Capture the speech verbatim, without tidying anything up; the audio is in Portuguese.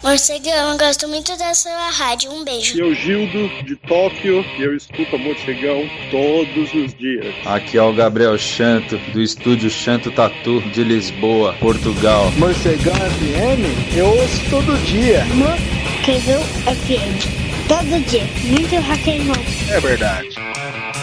Morcegão, eu gosto muito da sua rádio. Um beijo. E eu, Gildo, de Tóquio, e eu escuto a Morcegão todos os dias. Aqui é o Gabriel Chanto, do estúdio Chanto Tatu, de Lisboa, Portugal. Morcegão F M, eu ouço todo dia. Morcegão F M, todo dia. Muito rock and roll. É verdade.